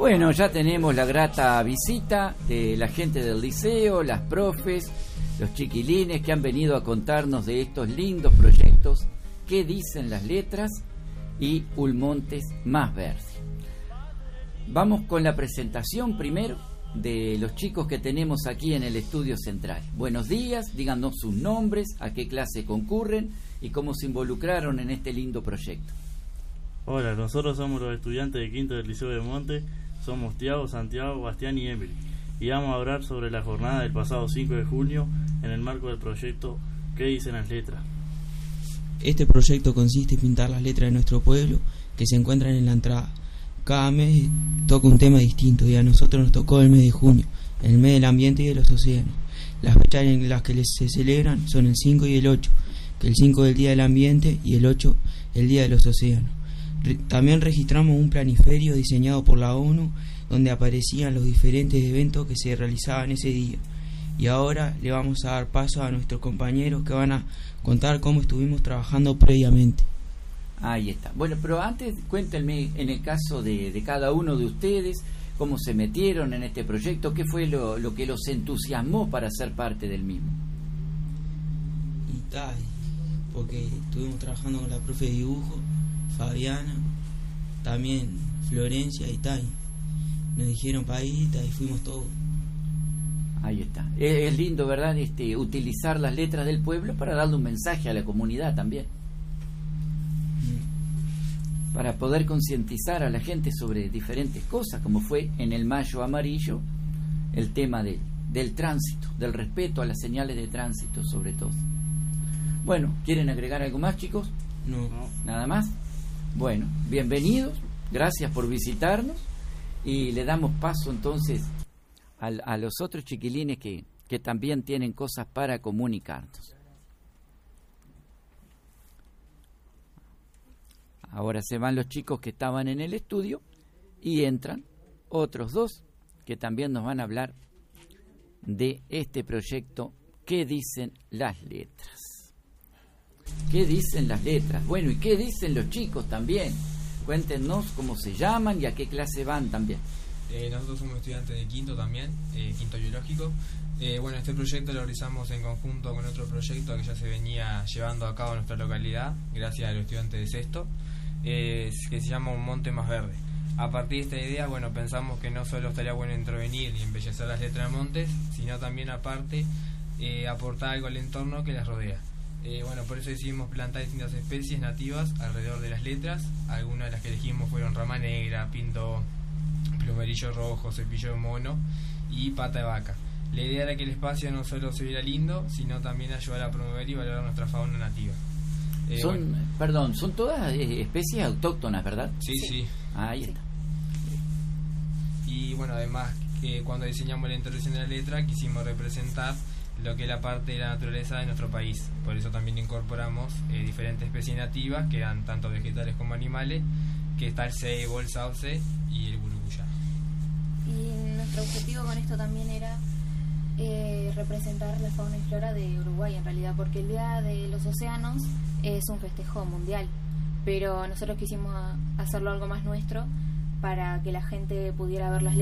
Bueno, ya tenemos la grata visita de la gente del liceo, las profes, los chiquilines que han venido a contarnos de estos lindos proyectos que dicen las letras y Ulmontes más verde. Vamos con la presentación primero de los chicos que tenemos aquí en el estudio central. Buenos días, díganos sus nombres, a qué clase concurren y cómo se involucraron en este lindo proyecto. Hola, nosotros somos los estudiantes de quinto del Liceo de Monte, somos Tiago, Santiago, Bastián y Emily, y vamos a hablar sobre la jornada del pasado 5 de junio en el marco del proyecto ¿Qué dicen las letras? Este proyecto consiste en pintar las letras de nuestro pueblo que se encuentran en la entrada. Cada mes toca un tema distinto y a nosotros nos tocó el mes de junio, el mes del ambiente y de los océanos. Las fechas en las que se celebran son el 5 y el 8, que el 5 es el Día del Ambiente y el 8 el Día de los Océanos. También registramos un planiferio diseñado por la ONU donde aparecían los diferentes eventos que se realizaban ese día. Y ahora le vamos a dar paso a nuestros compañeros que van a contar cómo estuvimos trabajando previamente. Ahí está. Bueno, pero antes cuéntenme en el caso de cada uno de ustedes, cómo se metieron en este proyecto, qué fue lo que los entusiasmó para ser parte del mismo. Y tal, porque estuvimos trabajando con la profe de dibujo, Fabiana, también Florencia y Tai. Nos dijeron para ir y fuimos todos. Ahí está. Es lindo, ¿verdad? Utilizar las letras del pueblo para darle un mensaje a la comunidad también. Para poder concientizar a la gente sobre diferentes cosas, como fue en el Mayo Amarillo, el tema del tránsito, del respeto a las señales de tránsito sobre todo. Bueno, ¿quieren agregar algo más, chicos? No. ¿Nada más? Bueno, bienvenidos, gracias por visitarnos y le damos paso entonces a los otros chiquilines que también tienen cosas para comunicarnos. Ahora se van los chicos que estaban en el estudio y entran otros dos que también nos van a hablar de este proyecto ¿Qué dicen las letras? ¿Qué dicen las letras? Bueno, ¿y qué dicen los chicos también? Cuéntenos cómo se llaman y a qué clase van también. Nosotros somos estudiantes de quinto también, quinto biológico. Bueno, este proyecto lo realizamos en conjunto con otro proyecto que ya se venía llevando a cabo en nuestra localidad, gracias a los estudiantes de sexto, que se llama Un Monte Más Verde. A partir de esta idea, bueno, pensamos que no solo estaría bueno intervenir y embellecer las letras de montes, sino también aparte aportar algo al entorno que las rodea. Bueno, por eso decidimos plantar distintas especies nativas alrededor de las letras. Algunas de las que elegimos fueron rama negra, pinto, plumerillo rojo, cepillo de mono y pata de vaca. La idea era que el espacio no solo se viera lindo, sino también ayudar a promover y valorar nuestra fauna nativa. Son todas especies autóctonas, ¿verdad? Sí. Ahí está. Y bueno, además que cuando diseñamos la introducción de la letra quisimos representar lo que es la parte de la naturaleza de nuestro país. Por eso también incorporamos diferentes especies nativas que eran tanto vegetales como animales, que está el ceibo, el sauce y el burubuyá. Y nuestro objetivo con esto también era representar la fauna y flora de Uruguay en realidad, porque el Día de los Océanos es un festejo mundial, pero nosotros quisimos hacerlo algo más nuestro para que la gente pudiera ver las letras